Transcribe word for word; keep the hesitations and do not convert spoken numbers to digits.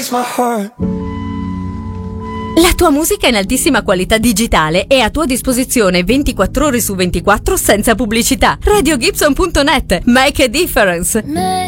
breaks my heart. La tua musica in altissima qualità digitale è a tua disposizione ventiquattro ore su ventiquattro senza pubblicità. radio gibson punto net. Make a difference.